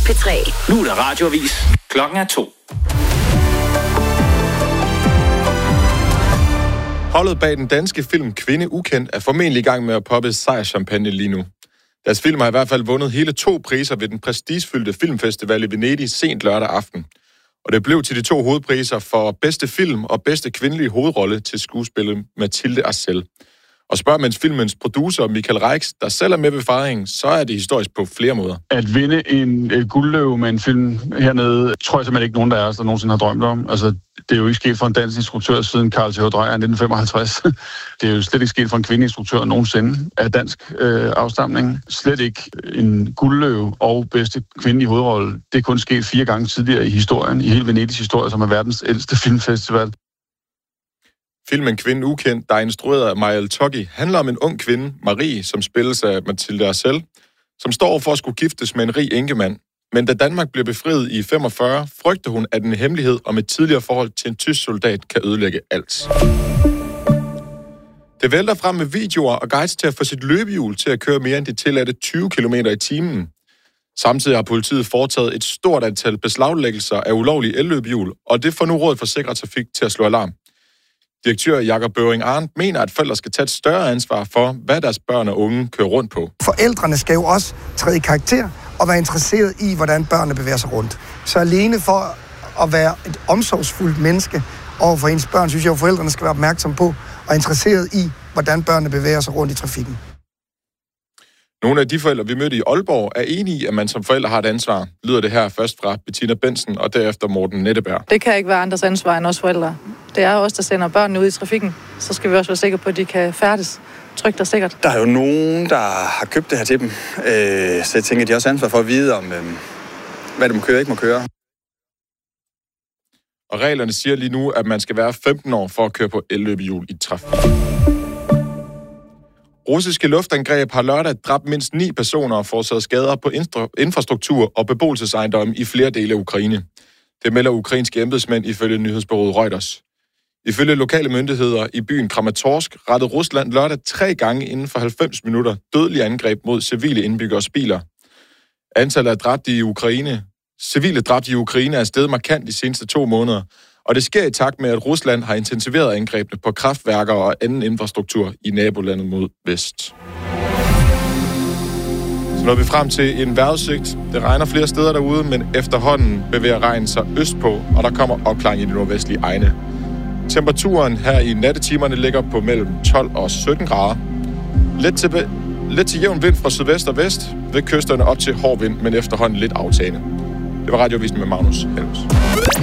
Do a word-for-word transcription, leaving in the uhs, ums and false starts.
P tre. Nu er der radioavis. Klokken er to. Holdet bag den danske film Kvinde Ukendt er formentlig i gang med at poppe sejrschampagne lige nu. Deres film har i hvert fald vundet hele to priser ved den prestigefyldte filmfestival i Venedig sent lørdag aften. Og det blev til de to hovedpriser for bedste film og bedste kvindelige hovedrolle til skuespillet Mathilde Arcel. Og spørger man filmens producer Michael Reix, der selv er med ved fejringen, så er det historisk på flere måder. At vinde en et guldløve med en film hernede, tror jeg simpelthen ikke nogen, der er, der nogensinde har drømt om. Altså, det er jo ikke sket for en dansk instruktør siden Carl Th. Dreyer i nitten femoghalvtreds. Det er jo slet ikke sket for en kvindeinstruktør nogensinde af dansk øh, afstamning. Slet ikke en guldløve og bedste kvindelige hovedrolle. Det er kun sket fire gange tidligere i historien, i hele Venedigs historie, som er verdens ældste filmfestival. Filmen Kvinde Ukendt, der er instrueret af Maja El-Toghi, handler om en ung kvinde, Marie, som spilles af Mathilde Arcel, som står for at skulle giftes med en rig enkemand. Men da Danmark bliver befriet i femogfyrre, frygter hun, at en hemmelighed om et tidligere forhold til en tysk soldat kan ødelægge alt. Det vælter frem med videoer og guides til at få sit løbehjul til at køre mere end de tilladte tyve kilometer i timen. Samtidig har politiet foretaget et stort antal beslaglæggelser af ulovlige elløbehjul, og det får nu Rådet for Sikker Trafik til at slå alarm. Direktør Jakob Børing Arndt mener, at forældre skal tage et større ansvar for, hvad deres børn og unge kører rundt på. Forældrene skal jo også træde i karakter og være interesseret i, hvordan børnene bevæger sig rundt. Så alene for at være et omsorgsfuldt menneske over for ens børn, synes jeg, at forældrene skal være opmærksomme på og interesseret i, hvordan børnene bevæger sig rundt i trafikken. Nogle af de forældre, vi mødte i Aalborg, er enige i, at man som forældre har et ansvar. Lyder det her først fra Bettina Bensen og derefter Morten Netteberg. Det kan ikke være andres ansvar end os forældre. Det er os, der sender børnene ud i trafikken. Så skal vi også være sikre på, at de kan færdes trygt og sikkert. Der er jo nogen, der har købt det her til dem. Øh, så jeg tænker, at de har også ansvar for at vide om, øh, hvad de må køre og ikke må køre. Og reglerne siger lige nu, at man skal være femten år for at køre på elløbehjul i trafik. Russiske luftangreb har lørdag dræbt mindst ni personer og forårsaget skader på infrastruktur og beboelsesejendomme i flere dele af Ukraine. Det melder ukrainske embedsmænd ifølge nyhedsbureauet Reuters. Ifølge lokale myndigheder i byen Kramatorsk rettede Rusland lørdag tre gange inden for halvfems minutter dødelige angreb mod civile indbyggeres biler. Antallet af dræbte i Ukraine, civile dræbte i Ukraine er steget markant de seneste to måneder, og det sker i takt med, at Rusland har intensiveret angrebene på kraftværker og anden infrastruktur i nabolandet mod vest. Så når vi frem til en vejrudsigt. Det regner flere steder derude, men efterhånden bevæger regnen sig østpå, og der kommer opklaring i de nordvestlige egne. Temperaturen her i nattetimerne ligger på mellem tolv og sytten grader. Let til, let til jævn vind fra sydvest og vest, ved kysterne op til hård vind, men efterhånden lidt aftagende. Det var Radioavisen med Magnus Helms.